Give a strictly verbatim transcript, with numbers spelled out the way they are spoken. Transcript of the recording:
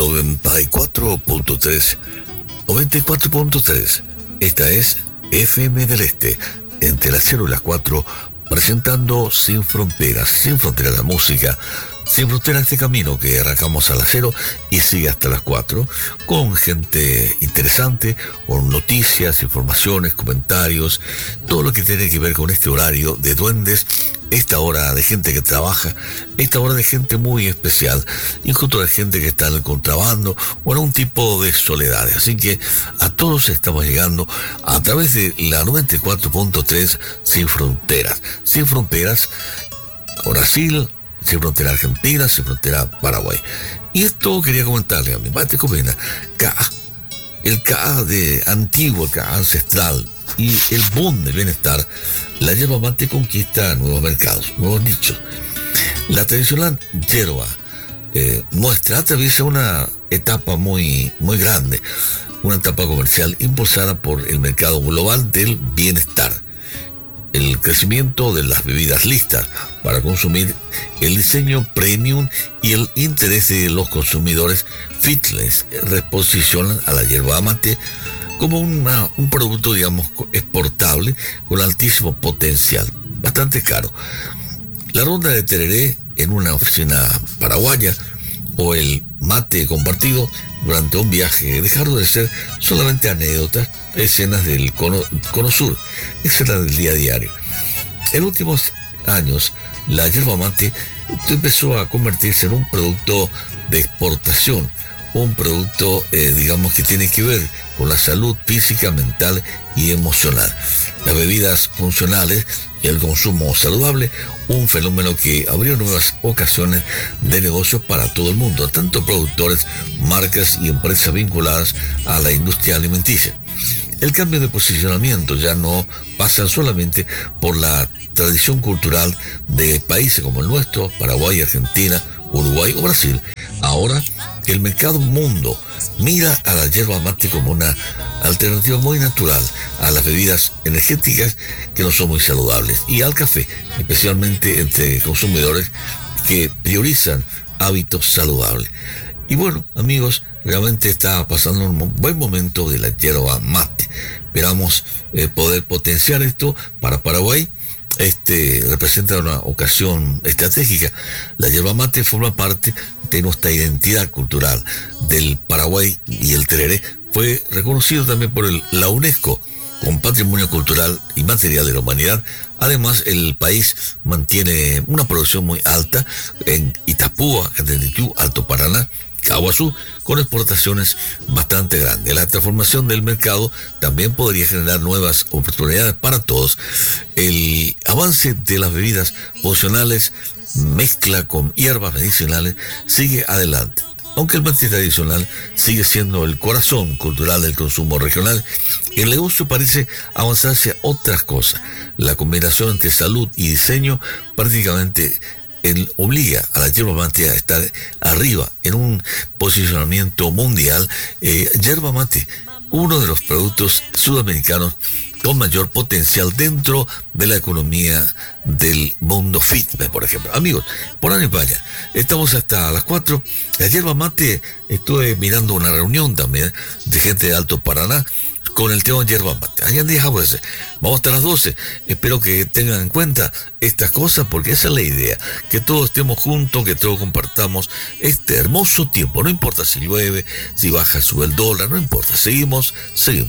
noventa y cuatro punto tres. noventa y cuatro punto tres. Esta es F M del Este, entre las cero y las cuatro, presentando Sin Fronteras, Sin Fronteras la música, Sin Fronteras este camino que arrancamos a las cero y sigue hasta las cuatro, con gente interesante, con noticias, informaciones, comentarios, todo lo que tiene que ver con este horario de duendes, esta hora de gente que trabaja, esta hora de gente muy especial, incluso de gente que está en el contrabando o en un tipo de soledades. Así que a todos estamos llegando a través de la noventa y cuatro punto tres Sin Fronteras. Sin Fronteras Brasil, Sin Frontera Argentina, Sin Frontera Paraguay. Y esto quería comentarle a mi mate comena, K A, el K A de antiguo, el K A ancestral y el boom del bienestar. La yerba mate conquista nuevos mercados, nuevos nichos. La tradicional yerba eh, nuestra atraviesa una etapa muy, muy grande, una etapa comercial impulsada por el mercado global del bienestar, el crecimiento de las bebidas listas para consumir, el diseño premium y el interés de los consumidores fitness reposicionan a la yerba mate como una, un producto, digamos, exportable con altísimo potencial, bastante caro. La ronda de tereré en una oficina paraguaya o el mate compartido durante un viaje dejaron de ser solamente anécdotas, escenas del cono, cono sur, escenas del día a diario. En últimos años, la yerba mate empezó a convertirse en un producto de exportación, un producto, eh, digamos, que tiene que ver con la salud física, mental y emocional. Las bebidas funcionales y el consumo saludable, un fenómeno que abrió nuevas ocasiones de negocios para todo el mundo, tanto productores, marcas y empresas vinculadas a la industria alimenticia. El cambio de posicionamiento ya no pasa solamente por la tradición cultural de países como el nuestro, Paraguay, Argentina, Uruguay o Brasil. Ahora el mercado mundo mira a la yerba mate como una alternativa muy natural a las bebidas energéticas que no son muy saludables y al café, especialmente entre consumidores que priorizan hábitos saludables. Y bueno, amigos, realmente está pasando un buen momento de la yerba mate. Esperamos eh, poder potenciar esto para Paraguay. Este representa una ocasión estratégica. La yerba mate forma parte de nuestra identidad cultural del Paraguay y el tereré fue reconocido también por el, la UNESCO con Patrimonio Cultural y Material de la Humanidad. Además, el país mantiene una producción muy alta en Itapúa, Catenitú, Alto Paraná, Caguazú, con exportaciones bastante grandes. La transformación del mercado también podría generar nuevas oportunidades para todos. El avance de las bebidas funcionales mezcla con hierbas medicinales sigue adelante. Aunque el mate tradicional sigue siendo el corazón cultural del consumo regional, el negocio parece avanzar hacia otras cosas. La combinación entre salud y diseño prácticamente él obliga a la yerba mate a estar arriba en un posicionamiento mundial. eh, yerba mate, uno de los productos sudamericanos con mayor potencial dentro de la economía del mundo fitness, por ejemplo. Amigos, por ahí vaya, estamos hasta las cuatro. La yerba mate, estuve mirando una reunión también de gente de Alto Paraná con el tema yerba mate. Allá dejamos ese. Vamos hasta las doce. Espero que tengan en cuenta estas cosas porque esa es la idea. Que todos estemos juntos, que todos compartamos este hermoso tiempo. No importa si llueve, si baja, sube el dólar, no importa. Seguimos, seguimos.